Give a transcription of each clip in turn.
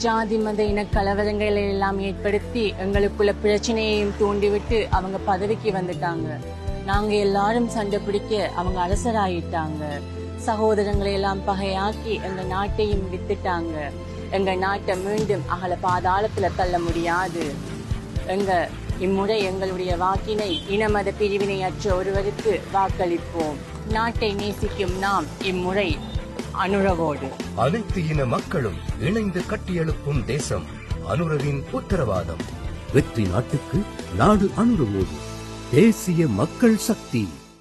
ஜாதி மத இன கலவரங்களை எல்லாம் ஏற்படுத்தி எங்களுக்குள்ள பிரச்சனையையும் தூண்டிவிட்டு அவங்க பதவிக்கு வந்துட்டாங்க. நாங்க எல்லாரும் சண்டை பிடிக்க அவங்க அரசராயிட்டாங்க. சகோதரங்களை எல்லாம் பகையாக்கி எங்க நாட்டையும் வித்துட்டாங்க. எங்க நாட்டை மீண்டும் அகல பாதாளத்துல தள்ள முடியாது. இம்முறை எங்களுடைய வாக்கினை இனமத பிரிவினையற்ற ஒருவருக்கு வாக்களிப்போம். நாட்டை நேசிக்கும் நாம் இம்முறை அனுரவோடு. அனைத்து இன மக்களும் இணைந்து கட்டியெழுப்பும் தேசம் அனுரவின் உத்தரவாதம். வெற்றி நாட்டுக்கு நாடு அனுரவோடு. தேசிய மக்கள் சக்தி.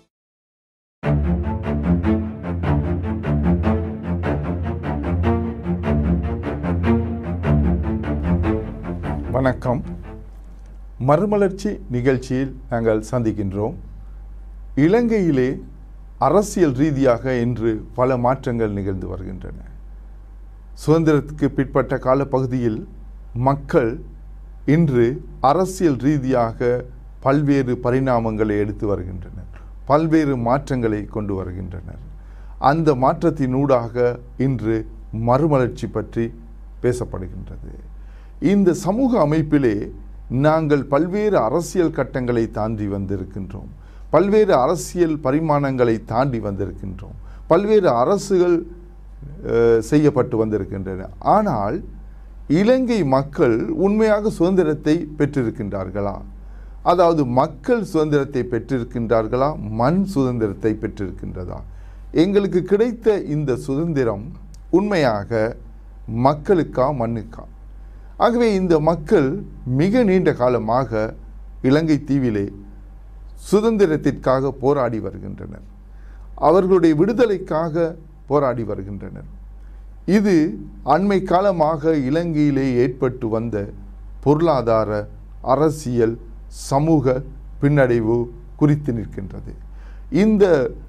வணக்கம். மறுமலர்ச்சி நிகழ்ச்சியில் நாங்கள் சந்திக்கின்றோம். இலங்கையிலே அரசியல் ரீதியாக இன்று பல மாற்றங்கள் நிகழ்ந்து வருகின்றன. சுதந்திரத்துக்கு பிற்பட்ட காலப்பகுதியில் மக்கள் இன்று அரசியல் ரீதியாக பல்வேறு பரிணாமங்களை எடுத்து வருகின்றனர், பல்வேறு மாற்றங்களை கொண்டு வருகின்றனர். அந்த மாற்றத்தினூடாக இன்று மறுமலர்ச்சி பற்றி பேசப்படுகின்றது. இந்த சமூக அமைப்பிலே நாங்கள் பல்வேறு அரசியல் கட்டங்களை தாண்டி வந்திருக்கின்றோம், பல்வேறு அரசியல் பரிமாணங்களை தாண்டி வந்திருக்கின்றோம், பல்வேறு அரசுகள் செய்யப்பட்டு வந்திருக்கின்றன. ஆனால் இலங்கை மக்கள் உண்மையாக சுதந்திரத்தை பெற்றிருக்கின்றார்களா? அதாவது மக்கள் சுதந்திரத்தை பெற்றிருக்கின்றார்களா? மண் சுதந்திரத்தை பெற்றிருக்கின்றதா? எங்களுக்கு கிடைத்த இந்த சுதந்திரம் உண்மையாக மக்களுக்கா மண்ணுக்கா? ஆகவே இந்த மக்கள் மிக நீண்ட காலமாக இலங்கை தீவிலே சுதந்திரத்திற்காக போராடி வருகின்றனர், அவர்களுடைய விடுதலைக்காக போராடி வருகின்றனர். இது அண்மை காலமாக இலங்கையிலே ஏற்பட்டு வந்த பொருளாதார, அரசியல், சமூக பின்னடைவு குறித்து நிற்கின்றது. இந்த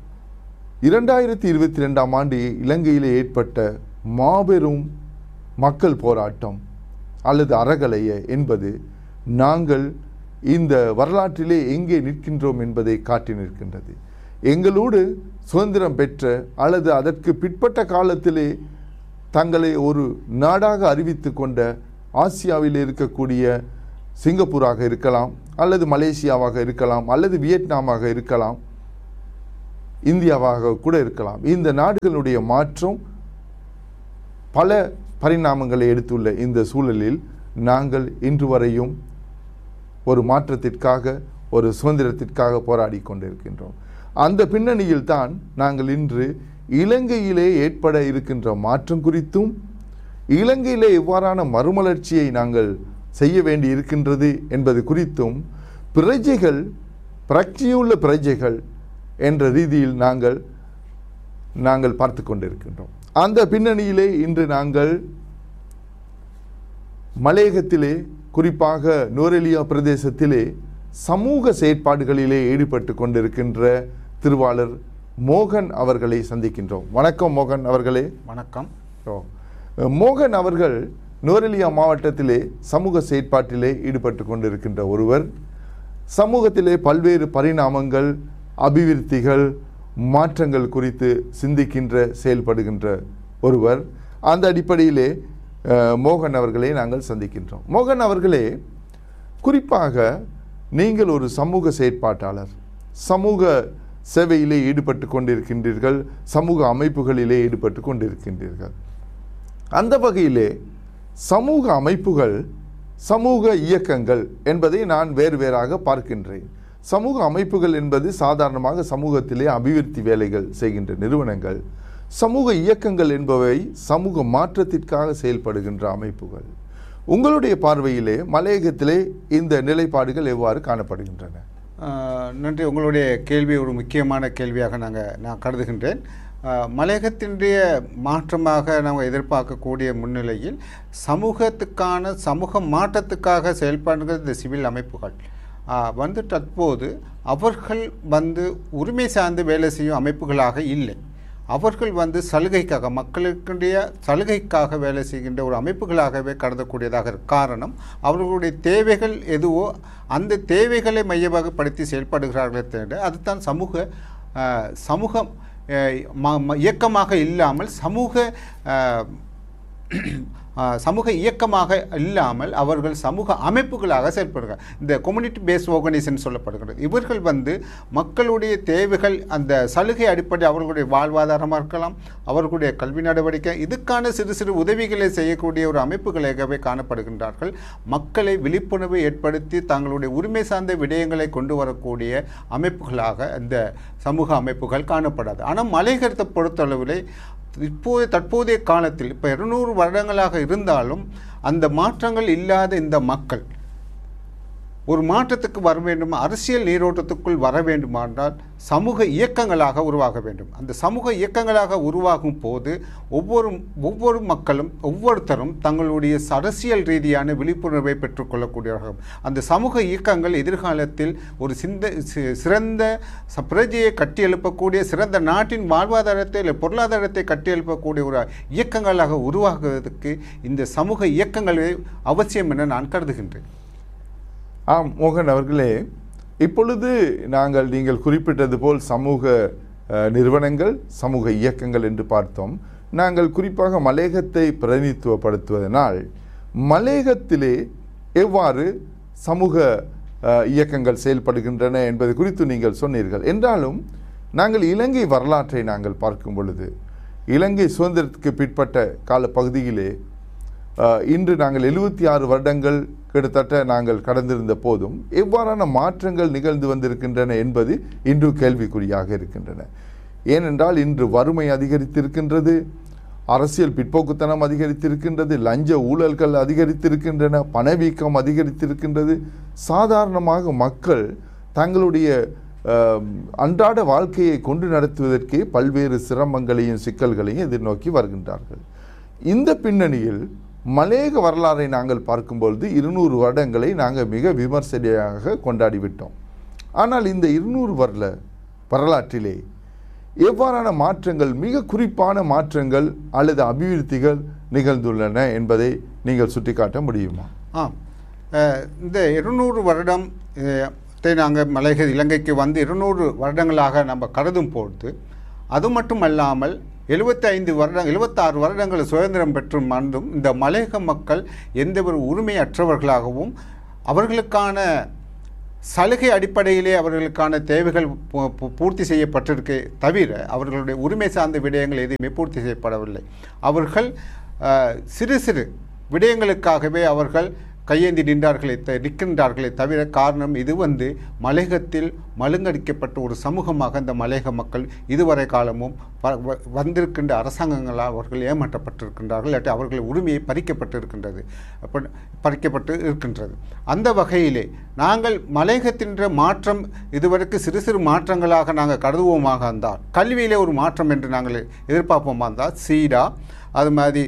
2022ஆம் ஆண்டு இலங்கையிலே ஏற்பட்ட மாபெரும் மக்கள் போராட்டம் அல்லது அறகலைய என்பது நாங்கள் இந்த வரலாற்றிலே எங்கே நிற்கின்றோம் என்பதை காட்டி நிற்கின்றது. எங்களோடு சுதந்திரம் பெற்ற அல்லது அதற்கு பிற்பட்ட காலத்திலே தங்களை ஒரு நாடாக அறிவித்து கொண்ட ஆசியாவில் இருக்கக்கூடிய சிங்கப்பூராக இருக்கலாம், அல்லது மலேசியாவாக இருக்கலாம், அல்லது வியட்நாமாக இருக்கலாம், இந்தியாவாக கூட இருக்கலாம். இந்த நாடுகளுடைய மாற்றம் பல பரிணாமங்களை எடுத்துள்ள இந்த சூழலில் நாங்கள் இன்று வரையும் ஒரு மாற்றத்திற்காக, ஒரு சுதந்திரத்திற்காக போராடி கொண்டிருக்கின்றோம். அந்த பின்னணியில் தான் நாங்கள் இன்று இலங்கையிலே ஏற்பட இருக்கின்ற மாற்றம் குறித்தும், இலங்கையிலே எவ்வாறான மறுமலர்ச்சியை நாங்கள் செய்ய வேண்டி இருக்கின்றது என்பது குறித்தும், பிரஜைகள், பிரக்தியுள்ள பிரஜைகள் என்ற ரீதியில் நாங்கள் பார்த்து கொண்டிருக்கின்றோம். அந்த பின்னணியிலே இன்று நாங்கள் மலையகத்திலே, குறிப்பாக நுவரெலியா பிரதேசத்திலே சமூக செயற்பாடுகளிலே ஈடுபட்டு கொண்டிருக்கின்ற திருவாளர் மோகன் அவர்களை சந்திக்கின்றோம். வணக்கம் மோகன் அவர்களே. வணக்கம். மோகன் அவர்கள் நுவரெலியா மாவட்டத்திலே சமூக செயற்பாட்டிலே ஈடுபட்டு கொண்டிருக்கின்ற ஒருவர். சமூகத்திலே பல்வேறு பரிணாமங்கள், அபிவிருத்திகள், மாற்றங்கள் குறித்து சிந்திக்கின்ற, செயல்படுகின்ற ஒருவர். அந்த அடிப்படையிலே மோகன் அவர்களை நாங்கள் சந்திக்கின்றோம். மோகன் அவர்களே, குறிப்பாக நீங்கள் ஒரு சமூக செயற்பாட்டாளர், சமூக சேவையிலே ஈடுபட்டு கொண்டிருக்கின்றீர்கள், சமூக அமைப்புகளிலே ஈடுபட்டு கொண்டிருக்கின்றீர்கள். அந்த வகையிலே சமூக அமைப்புகள், சமூக இயக்கங்கள் என்பதை நான் வேறு வேறாக பார்க்கின்றேன். சமூக அமைப்புகள் என்பது சாதாரணமாக சமூகத்திலே அபிவிருத்தி வேலைகள் செய்கின்ற நிறுவனங்கள். சமூக இயக்கங்கள் என்பவை சமூக மாற்றத்திற்காக செயல்படுகின்ற அமைப்புகள். உங்களுடைய பார்வையிலே மலையகத்திலே இந்த நிலைப்பாடுகள் எவ்வாறு காணப்படுகின்றன? நன்றி. உங்களுடைய கேள்வி ஒரு முக்கியமான கேள்வியாக நான் கருதுகின்றேன். மலையகத்தினுடைய மாற்றமாக நாம் எதிர்பார்க்கக்கூடிய முன்னிலையில் சமூகத்துக்கான சமூக மாற்றத்துக்காக செயல்படுகிற இந்த சிவில் அமைப்புகள் தற்போது அவர்கள் உரிமை சார்ந்து வேலை செய்யும் அமைப்புகளாக இல்லை. அவர்கள் சலுகைக்காக, மக்களுக்குடைய சலுகைக்காக வேலை செய்கின்ற ஒரு அமைப்புகளாகவே கருதக்கூடியதாக காரணம், அவர்களுடைய தேவைகள் எதுவோ அந்த தேவைகளை மையமாகப்படுத்தி செயல்படுகிறார்களே தவிர அதுதான் சமூக இயக்கமாக இல்லாமல் சமூக சமூக இயக்கமாக இல்லாமல் அவர்கள் சமூக அமைப்புகளாக செயல்படுகிறார். இந்த கம்யூனிட்டி பேஸ்ட் ஆர்கனைசேஷன் சொல்லப்படுகிறது. இவர்கள் மக்களுடைய தேவைகள், அந்த சலுகை அடிப்படை அவர்களுடைய வாழ்வாதாரமாக இருக்கலாம், அவர்களுடைய கல்வி நடவடிக்கை, இதுக்கான சிறு சிறு உதவிகளை செய்யக்கூடிய ஒரு அமைப்புகளாகவே காணப்படுகின்றார்கள். மக்களை விழிப்புணர்வை ஏற்படுத்தி தங்களுடைய உரிமை சார்ந்த விடயங்களை கொண்டு வரக்கூடிய அமைப்புகளாக இந்த சமூக அமைப்புகள் காணப்படாது. ஆனால் மலையகத்தை பொறுத்தளவில் தற்போதைய காலத்தில் இப்போ 200 வருடங்களாக இருந்தாலும் அந்த மாற்றங்கள் இல்லாத இந்த மக்கள் ஒரு மாற்றத்துக்கு வர வேண்டும், அரசியல் நீரோட்டத்துக்குள் வர வேண்டுமானால் சமூக இயக்கங்களாக உருவாக வேண்டும். அந்த சமூக இயக்கங்களாக உருவாகும் போது ஒவ்வொரு மக்களும் ஒவ்வொருத்தரும் தங்களுடைய அரசியல் ரீதியான விழிப்புணர்வை பெற்றுக்கொள்ளக்கூடியவர்கள். அந்த சமூக இயக்கங்கள் எதிர்காலத்தில் ஒரு சிறந்த பிரஜையை கட்டியெழுப்பக்கூடிய, சிறந்த நாட்டின் வாழ்வாதாரத்தை இல்லை பொருளாதாரத்தை கட்டியெழுப்பக்கூடிய ஒரு இயக்கங்களாக உருவாகுவதற்கு இந்த சமூக இயக்கங்களே அவசியம் என நான் கருதுகின்றேன். ஆம் மோகன் அவர்களே, இப்பொழுது நீங்கள் குறிப்பிட்டது போல் சமூக நிறுவனங்கள், சமூக இயக்கங்கள் என்று பார்த்தோம். நாங்கள் குறிப்பாக மலையகத்தை பிரதிநிதித்துவப்படுத்துவதனால் மலையகத்திலே எவ்வாறு சமூக இயக்கங்கள் செயல்படுகின்றன என்பது குறித்து நீங்கள் சொன்னீர்கள். என்றாலும் நாங்கள் இலங்கை வரலாற்றை நாங்கள் பார்க்கும் பொழுது, இலங்கை சுதந்திரத்துக்கு பிற்பட்ட காலப்பகுதியிலே இன்று நாங்கள் 76 வருடங்கள் கிட்டத்தட்ட நாங்கள் கடந்திருந்த போதும் எவ்வாறான மாற்றங்கள் நிகழ்ந்து வந்திருக்கின்றன என்பது இன்று கேள்விக்குறியாக இருக்கின்றன. ஏனென்றால் இன்று வறுமை அதிகரித்திருக்கின்றது, அரசியல் பிற்போக்குத்தனம் அதிகரித்திருக்கின்றது, லஞ்ச ஊழல்கள் அதிகரித்திருக்கின்றன, பணவீக்கம் அதிகரித்திருக்கின்றது. சாதாரணமாக மக்கள் தங்களுடைய அன்றாட வாழ்க்கையை கொண்டு நடத்துவதற்கே பல்வேறு சிரமங்களையும் சிக்கல்களையும் எதிர்நோக்கி வருகின்றார்கள். இந்த பின்னணியில் மலையக வரலாறை நாங்கள் பார்க்கும்பொழுது 200 வருடங்களை நாங்கள் மிக விமர்சனையாக கொண்டாடிவிட்டோம். ஆனால் இந்த 200 வருட வரலாற்றிலே எவ்வாறான மாற்றங்கள், மிக குறிப்பான மாற்றங்கள் அல்லது அபிவிருத்திகள் நிகழ்ந்துள்ளன என்பதை நீங்கள் சுட்டிக்காட்ட முடியுமா? இந்த 200 வருடம் நாங்கள் இலங்கைக்கு வந்து 200 வருடங்களாக நம்ம கருதும் பொழுது, அது மட்டுமல்லாமல் 76 வருடங்கள் சுதந்திரம் பெற்று மறந்தும் இந்த மலையக மக்கள் எந்த ஒரு உரிமையற்றவர்களாகவும், அவர்களுக்கான சலுகை அடிப்படையிலே அவர்களுக்கான தேவைகள் பூர்த்தி செய்யப்பட்டிருக்கே தவிர அவர்களுடைய உரிமை சார்ந்த விடயங்கள் எதுவுமே பூர்த்தி செய்யப்படவில்லை. அவர்கள் சிறு சிறு விடயங்களுக்காகவே அவர்கள் கையேந்தி நிற்கின்றார்களே தவிர, காரணம் இது மலையகத்தில் மழுங்கடிக்கப்பட்ட ஒரு சமூகமாக இந்த மலையக மக்கள் இதுவரை காலமும் வந்திருக்கின்ற அரசாங்கங்களால் அவர்கள் ஏமாற்றப்பட்டிருக்கின்றார்கள், இல்லாட்டி அவர்கள் உரிமையை பறிக்கப்பட்டு இருக்கின்றது. அந்த வகையிலே நாங்கள் மலையகத்தின் மாற்றம் இதுவரைக்கு சிறு சிறு மாற்றங்களாக நாங்கள் கருதுவோமாக இருந்தால், கல்வியிலே ஒரு மாற்றம் என்று நாங்கள் எதிர்பார்ப்போமா இருந்தால் சீடா, அது மாதிரி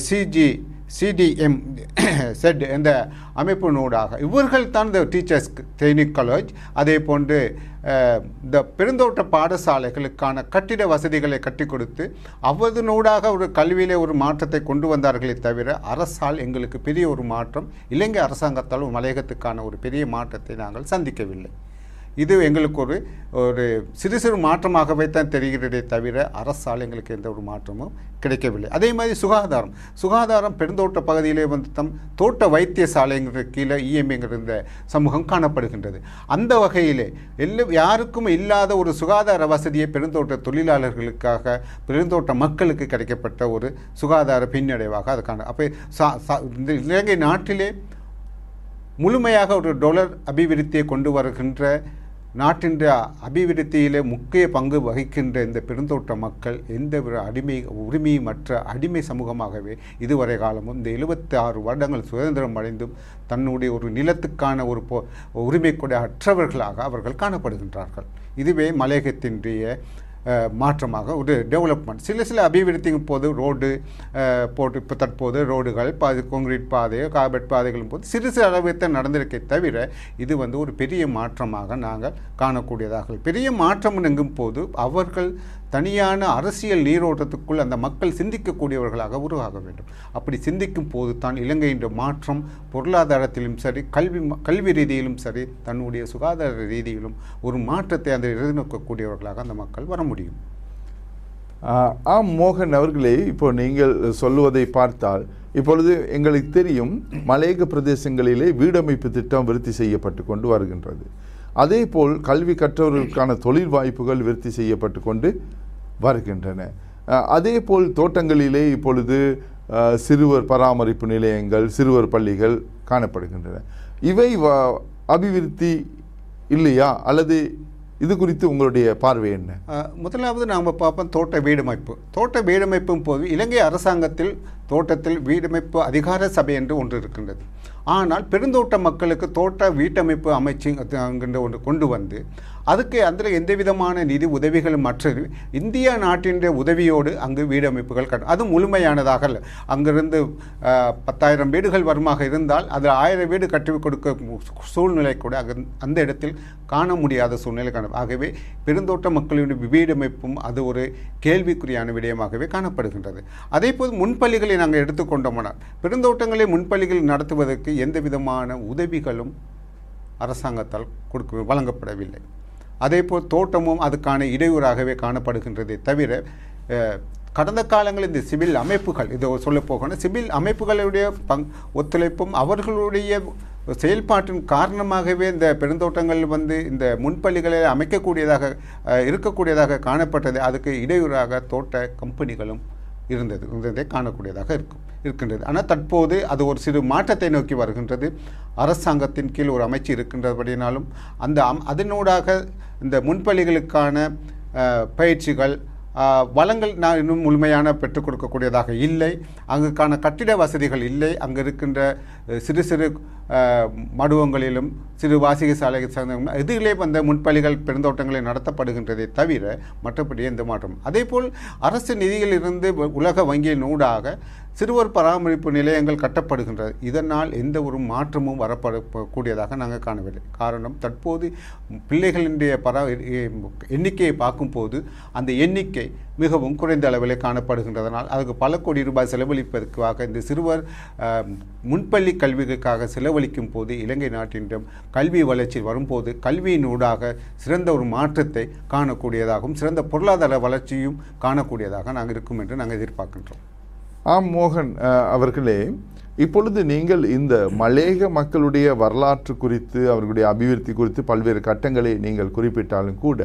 CDM செட் என்ற அமைப்பினூடாக இவர்கள் தான் இந்த டீச்சர்ஸ் ட்ரைனிங் காலேஜ், அதே போன்று இந்த பெருந்தோட்ட பாடசாலைகளுக்கான கட்டிட வசதிகளை கட்டி கொடுத்து அவதனூடாக ஒரு கல்வியிலே ஒரு மாற்றத்தை கொண்டு வந்தார்களே தவிர, அரசால் எங்களுக்கு பெரிய ஒரு மாற்றம், இலங்கை அரசாங்கத்தால் மலையகத்துக்கான ஒரு பெரிய மாற்றத்தை நாங்கள் சந்திக்கவில்லை. இது எங்களுக்கு ஒரு சிறு சிறு மாற்றமாகவே தான் தெரிகிறதே தவிர அரசால் எங்களுக்கு எந்த ஒரு மாற்றமும் கிடைக்கவில்லை. அதே மாதிரி சுகாதாரம் பெருந்தோட்ட பகுதியிலே தோட்ட வைத்தியசாலைங்கிற கீழே EMAங்கிற இந்த சமூகம் காணப்படுகின்றது. அந்த வகையிலே யாருக்கும் இல்லாத ஒரு சுகாதார வசதியை பெருந்தோட்ட தொழிலாளர்களுக்காக, பெருந்தோட்ட மக்களுக்கு கிடைக்கப்பட்ட ஒரு சுகாதார பின்னடைவாக அது இந்த இலங்கை நாட்டிலே முழுமையாக ஒரு டாலர் அபிவிருத்தியை கொண்டு வருகின்ற, நாட்டின் அபிவிருத்தியிலே முக்கிய பங்கு வகிக்கின்ற இந்த பெருந்தோட்ட மக்கள் எந்த ஒரு உரிமையமற்ற அடிமை சமூகமாகவே இதுவரை காலமும் இந்த 76 வருடங்கள் சுதந்திரம் அடைந்தும் தன்னுடைய ஒரு நிலத்துக்கான ஒரு உரிமை கூட அற்றவர்களாக அவர்கள் காணப்படுகின்றார்கள். இதுவே மலையகத்தினுடைய மாற்றமாக ஒரு டெவலப்மெண்ட். சில அபிவிருத்திக்கும் போது ரோடு போட்டு, இப்போ தற்போது ரோடுகள் கான்கிரீட் பாதை, கார்பெட் பாதைகளும் போது சிறு அளவுக்கு நடந்திருக்கே தவிர இது ஒரு பெரிய மாற்றமாக நாங்கள் காணக்கூடியதாக. பெரிய மாற்றம் எங்கும் போது அவர்கள் தனியான அரசியல் நீரோட்டத்துக்குள் அந்த மக்கள் சிந்திக்கக்கூடியவர்களாக உருவாக வேண்டும். அப்படி சிந்திக்கும் போது தான் இலங்கையின் மாற்றம் பொருளாதாரத்திலும் சரி, கல்வி ரீதியிலும் சரி, தன்னுடைய சுகாதார ரீதியிலும் ஒரு மாற்றத்தை அந்த எதிர்நோக்கக்கூடியவர்களாக அந்த மக்கள் வர முடியும். ஆம் மோகன் அவர்களே, இப்போ நீங்கள் சொல்லுவதை பார்த்தால் இப்பொழுது எங்களுக்கு தெரியும் மலையக பிரதேசங்களிலே வீடமைப்பு திட்டம் விருத்தி செய்யப்பட்டு கொண்டு வருகின்றது. அதே போல் கல்வி கற்றவர்களுக்கான தொழில் வாய்ப்புகள் விருத்தி செய்யப்பட்டு கொண்டு வருகின்றன. அதே போல் தோட்டங்களிலே இப்பொழுது சிறுவர் பராமரிப்பு நிலையங்கள், சிறுவர் பள்ளிகள் காணப்படுகின்றன. இவை அபிவிருத்தி இல்லையா, அல்லது இது குறித்து உங்களுடைய பார்வை என்ன? முதலாவது நாம் பார்ப்போம் தோட்ட வீடமைப்பும் போது இலங்கை அரசாங்கத்தில் தோட்டத்தில் வீடமைப்பு அதிகார சபை என்று ஒன்று இருக்கின்றது. ஆனால் பெருந்தோட்ட மக்களுக்கு தோட்ட வீட்டமைப்பு அமைச்சு என்கின்ற ஒன்று கொண்டு வந்து அதுக்கு அதில் எந்த விதமான நிதி உதவிகளும் மற்றது இந்தியா நாட்டின் உதவியோடு அங்கு வீடமைப்புகள் அது முழுமையானதாக அல்ல. அங்கிருந்து 10,000 வீடுகள் வருமாக இருந்தால் அது 1000 வீடு கட்டி கொடுக்க சூழ்நிலை கூட அந்த இடத்தில் காண முடியாத சூழ்நிலை காணும். ஆகவே பெருந்தோட்ட மக்களுடைய வீடமைப்பும் அது ஒரு கேள்விக்குறியான விடயமாகவே காணப்படுகின்றது. அதே போது முன்பள்ளிகளை நாங்கள் எடுத்துக்கொண்டோம்னால் பெருந்தோட்டங்களை முன்பள்ளிகள் நடத்துவதற்கு எந்த விதமான உதவிகளும் அரசாங்கத்தால் வழங்கப்படவில்லை. அதேபோல் தோட்டமும் அதுக்கான இடையூறாகவே காணப்படுகின்றதே தவிர கடந்த காலங்களில் இந்த சிவில் அமைப்புகள் இதை சொல்லப்போகணும் சிவில் அமைப்புகளுடைய ஒத்துழைப்பும் அவர்களுடைய செயல்பாட்டின் காரணமாகவே இந்த பெருந்தோட்டங்கள் இந்த முன்பள்ளிகளை அமைக்கக்கூடியதாக இருக்கக்கூடியதாக காணப்பட்டது. அதுக்கு இடையூறாக தோட்ட கம்பெனிகளும் இருந்ததை காணக்கூடியதாக இருக்கின்றது. ஆனால் தற்போது அது ஒரு சிறு மாற்றத்தை நோக்கி வருகின்றது. அரசாங்கத்தின் கீழ் ஒரு அமைச்சு இருக்கின்றபடினாலும் அதனூடாக இந்த முன்பள்ளிகளுக்கான பயிற்சிகள் வளங்கள் நான் இன்னும் முழுமையான பெற்றுக் கொடுக்கக்கூடியதாக இல்லை. அங்குக்கான கட்டிட வசதிகள் இல்லை. அங்கு இருக்கின்ற சிறு சிறு மடுவங்களிலும் சிறு வாசிக சாலை இதிலே வந்த முன்பள்ளிகள் பெருந்தோட்டங்களை நடத்தப்படுகின்றதை தவிர மற்றபடி எந்த மாற்றம். அதேபோல் அரசு நிதியிலிருந்து உலக வங்கியின் ஊடாக சிறுவர் பராமரிப்பு நிலையங்கள் கட்டப்படுகின்றது. இதனால் எந்த ஒரு மாற்றமும் வரப்படக்கூடியதாக நாங்கள் காணவில்லை. காரணம் தற்போது பிள்ளைகளினுடைய எண்ணிக்கையை பார்க்கும்போது அந்த எண்ணிக்கை மிகவும் குறைந்த அளவில் காணப்படுகின்றதனால் அதுக்கு பல கோடி ரூபாய் செலவழிப்பதற்காக இந்த சிறுவர் முன்பள்ளி கல்விக்காக செலவழிக்கும் போது இலங்கை நாட்டின் கல்வி வளர்ச்சி வரும்போது கல்வியினூடாக சிறந்த ஒரு மாற்றத்தை காணக்கூடியதாகவும் சிறந்த பொருளாதார வளர்ச்சியும் காணக்கூடியதாக நாங்கள் இருக்கும் என்று நாங்கள் எதிர்பார்க்கின்றோம். ஆம் மோகன் அவர்களே, இப்பொழுது நீங்கள் இந்த மலையக மக்களுடைய வரலாற்று குறித்து அவர்களுடைய அபிவிருத்தி குறித்து பல்வேறு கட்டங்களை நீங்கள் குறிப்பிட்டாலும் கூட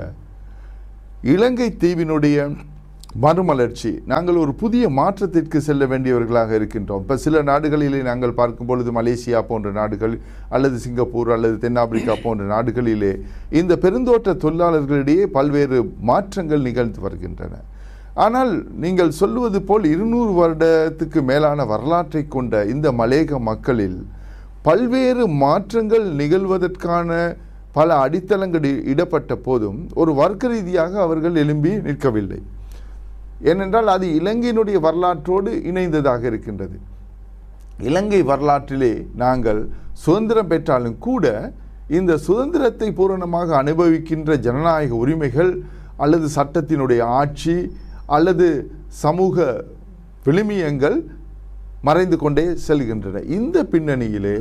இலங்கை தீவினுடைய மறுமலர்ச்சி நாங்கள் ஒரு புதிய மாற்றத்திற்கு செல்ல வேண்டியவர்களாக இருக்கின்றோம். இப்போ சில நாடுகளிலே நாங்கள் பார்க்கும் பொழுது மலேசியா போன்ற நாடுகள் அல்லது சிங்கப்பூர் அல்லது தென்னாப்பிரிக்கா போன்ற நாடுகளிலே இந்த பெருந்தோட்ட தொழிலாளர்களிடையே பல்வேறு மாற்றங்கள் நிகழ்ந்து வருகின்றன. ஆனால் நீங்கள் சொல்லுவது போல் 200 வருடத்துக்கு மேலான வரலாற்றை கொண்ட இந்த மலையக மக்களில் பல்வேறு மாற்றங்கள் நிகழ்வதற்கான பல அடித்தளங்கள் இடப்பட்ட போதும் ஒரு வர்க்க ரீதியாக அவர்கள் எழும்பி நிற்கவில்லை. ஏனென்றால் அது இலங்கையினுடைய வரலாற்றோடு இணைந்ததாக இருக்கின்றது. இலங்கை வரலாற்றிலே நாங்கள் சுதந்திரம் பெற்றாலும் கூட இந்த சுதந்திரத்தை பூரணமாக அனுபவிக்கின்ற ஜனநாயக உரிமைகள் அல்லது சட்டத்தினுடைய ஆட்சி அல்லது சமூக விழுமியங்கள் மறைந்து கொண்டே செல்கின்றன. இந்த பின்னணியிலே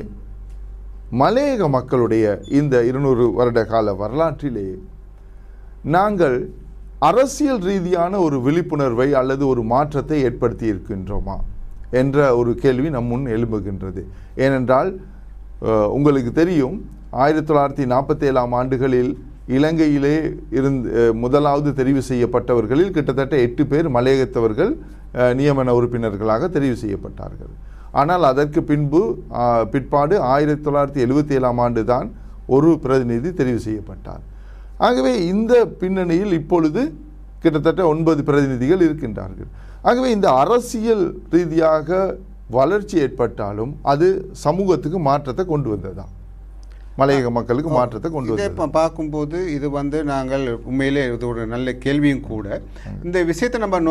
மலையக மக்களுடைய இந்த 200 வருட கால வரலாற்றிலே நாங்கள் அரசியல் ரீதியான ஒரு விழிப்புணர்வை அல்லது ஒரு மாற்றத்தை ஏற்படுத்தி இருக்கின்றோமா என்ற ஒரு கேள்வி நம் முன் எழும்புகின்றது. ஏனென்றால் உங்களுக்கு தெரியும் 1947 ஆண்டுகளில் இலங்கையிலே முதலாவது தெரிவு செய்யப்பட்டவர்களில் கிட்டத்தட்ட 8 பேர் மலையகத்தவர்கள் நியமன உறுப்பினர்களாக தெரிவு செய்யப்பட்டார்கள். ஆனால் அதற்கு பிற்பாடு 1977 ஆண்டு தான் ஒரு பிரதிநிதி தெரிவு செய்யப்பட்டார். ஆகவே இந்த பின்னணியில் இப்பொழுது கிட்டத்தட்ட 9 பிரதிநிதிகள் இருக்கின்றார்கள். ஆகவே இந்த அரசியல் ரீதியாக வளர்ச்சி ஏற்பட்டாலும் அது சமூகத்துக்கு மாற்றத்தை கொண்டு வந்ததா, மலையக மக்களுக்கு மாற்றத்தை கொண்டு வந்தது? இப்போ பார்க்கும்போது இது நாங்கள் உண்மையிலே இது ஒரு நல்ல கேள்வியும் கூட. இந்த விஷயத்தை நம்ம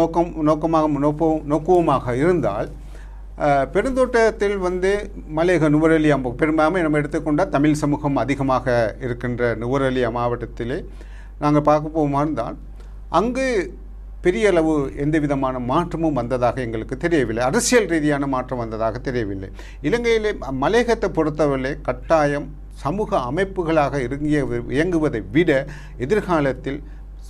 நோக்குவமாக இருந்தால் பெருந்தோட்டத்தில் மலையக நுவரெலியா பெரும்பான்மை நம்ம எடுத்துக்கொண்டால் தமிழ் சமூகம் அதிகமாக இருக்கின்ற நுவரெலியா மாவட்டத்திலே நாங்கள் பார்க்க போமா இருந்தால் அங்கு பெரிய அளவு எந்த விதமான மாற்றமும் வந்ததாக எங்களுக்கு தெரியவில்லை. அரசியல் ரீதியான மாற்றம் வந்ததாக தெரியவில்லை. இலங்கையிலே மலையகத்தை பொறுத்தவரை கட்டாயம் சமூக அமைப்புகளாக இயங்குவதை விட எதிர்காலத்தில்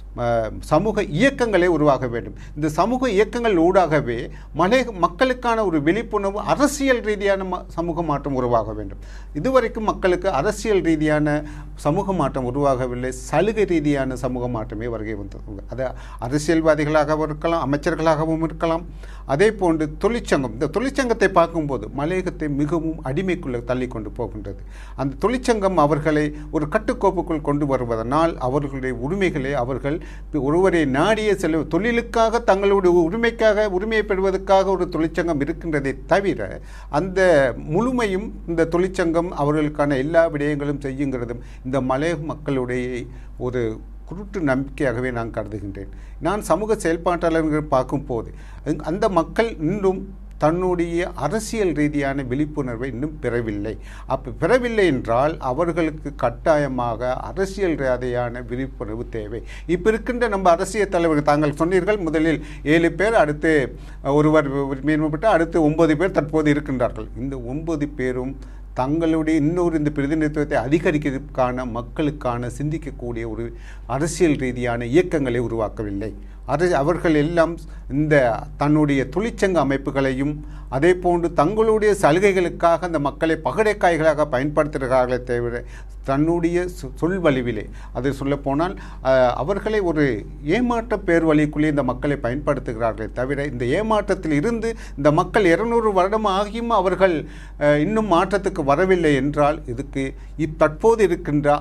சமூக இயக்கங்களை உருவாக வேண்டும். இந்த சமூக இயக்கங்கள் ஊடாகவே மக்களுக்கான ஒரு விழிப்புணர்வு, அரசியல் ரீதியான சமூக மாற்றம் உருவாக வேண்டும். இதுவரைக்கும் மக்களுக்கு அரசியல் ரீதியான சமூக மாற்றம் உருவாகவில்லை, சலுகை ரீதியான சமூக மாற்றமே வருகை வந்தது. அது அரசியல்வாதிகளாகவும் இருக்கலாம், அமைச்சர்களாகவும் இருக்கலாம். அதே போன்று தொழிற்சங்கம், இந்த தொழிற்சங்கத்தை பார்க்கும்போது மலையகத்தை மிகவும் அடிமைக்குள்ளே தள்ளி கொண்டு போகின்றது. அந்த தொழிற்சங்கம் அவர்களை ஒரு கட்டுக்கோப்புக்குள் கொண்டு வருவதனால் அவர்களுடைய உரிமைகளை அவர்கள் ஒருவரை நாடிய செல்ல தொழிலுக்காக தங்களுடைய உரிமையை பெறுவதற்காக ஒரு தொழிற்சங்கம் இருக்கின்றதை தவிர அந்த முழுமையும் இந்த தொழிற்சங்கம் அவர்களுக்கான எல்லா விடயங்களும் செய்யுங்கிறதும் இந்த மலையக மக்களுடைய ஒரு குருட்டு நம்பிக்கையாகவே நான் கருதுகின்றேன். நான் சமூக செயல்பாட்டாளர்கள் பார்க்கும்போது அந்த மக்கள் இன்னும் தன்னுடைய அரசியல் ரீதியான விழிப்புணர்வை இன்னும் பெறவில்லை. பெறவில்லை என்றால் அவர்களுக்கு கட்டாயமாக அரசியல் ரீதியான விழிப்புணர்வு தேவை. இப்போ இருக்கின்ற நம்ம அரசியல் தலைவர்கள், தாங்கள் சொன்னீர்கள் முதலில் 7 பேர், அடுத்து ஒருவர் மேம்பட்டு அடுத்து 9 பேர் தற்போது இருக்கின்றார்கள். இந்த 9 பேரும் தங்களுடைய இன்னொரு இந்த பிரதிநிதித்துவத்தை அதிகரிக்கிறதுக்கான மக்களுக்கான சிந்திக்கக்கூடிய ஒரு அரசியல் ரீதியான இயக்கங்களை உருவாக்கவில்லை. அவர்கள் எல்லாம் இந்த தன்னுடைய தொழிற்சங்க அமைப்புகளையும் அதே போன்று தங்களுடைய சலுகைகளுக்காக அந்த மக்களை பகடைக்காய்களாக பயன்படுத்துகிறார்களே தவிர தன்னுடைய சொல்வழிவிலே, அதை சொல்லப்போனால் அவர்களை ஒரு ஏமாற்ற பேர் வழிக்குள்ளே இந்த மக்களை பயன்படுத்துகிறார்களே தவிர இந்த ஏமாற்றத்தில் இருந்து இந்த மக்கள் 200 வருடம் ஆகியும் அவர்கள் இன்னும் மாற்றத்துக்கு வரவில்லை என்றால் இதுக்கு தற்போது இருக்கின்ற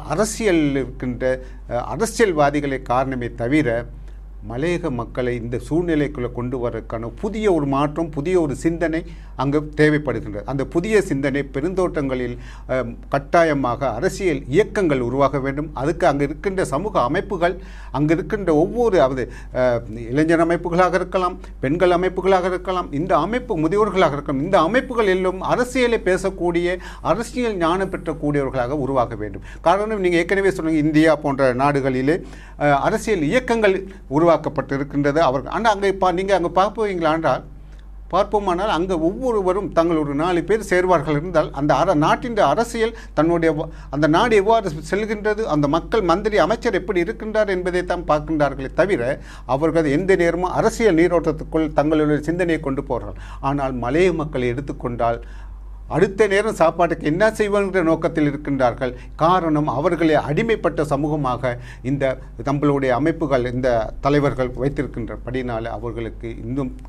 அரசியல்வாதிகளே காரணமே தவிர மலையக மக்களை இந்த சூழ்நிலைக்குள்ளே கொண்டு வரக்கான புதிய ஒரு மாற்றம், புதிய ஒரு சிந்தனை அங்கு தேவைப்படுகின்றது. அந்த புதிய சிந்தனை பெருந்தோட்டங்களில் கட்டாயமாக அரசியல் இயக்கங்கள் உருவாக வேண்டும். அதுக்கு அங்கே இருக்கின்ற சமூக அமைப்புகள், அங்கே இருக்கின்ற ஒவ்வொரு இளைஞர் அமைப்புகளாக இருக்கலாம், பெண்கள் அமைப்புகளாக இருக்கலாம், இந்த அமைப்பு முதியோர்களாக இருக்கலாம், இந்த அமைப்புகள் எல்லாம் அரசியலை பேசக்கூடிய, அரசியல் ஞானம் பெற்றக்கூடியவர்களாக உருவாக வேண்டும். காரணம், நீங்கள் ஏற்கனவே சொன்னீங்க, இந்தியா போன்ற நாடுகளிலே அரசியல் இயக்கங்கள் உருவாக்கப்பட்டு இருக்கின்றது. அவர்கள் ஆனால் அங்கே நீங்கள் அங்கே பார்ப்போமானால் அங்கே ஒவ்வொருவரும் தங்கள் ஒரு 4 பேர் சேர்வார்கள் இருந்தால் அந்த நாட்டின் அரசியல் தன்னுடைய அந்த நாடு எவ்வாறு செல்கின்றது, அந்த மக்கள் மந்திரி அமைச்சர் எப்படி இருக்கின்றார் என்பதை தான் பார்க்கின்றார்களே தவிர அவர்கள் எந்த நேரமும் அரசியல் நீரோட்டத்துக்குள் தங்களுடைய சிந்தனையை கொண்டு போகிறார்கள். ஆனால் மலைய மக்களை எடுத்துக்கொண்டால் அடுத்த நேரம் சாப்பாட்டுக்கு என்ன செய்வாங்கிற நோக்கத்தில் இருக்கின்றார்கள். காரணம், அவர்களை அடிமைப்பட்ட சமூகமாக இந்த நம்மளுடைய அமைப்புகள், இந்த தலைவர்கள் வைத்திருக்கின்றபடினால அவர்களுக்கு இன்னும்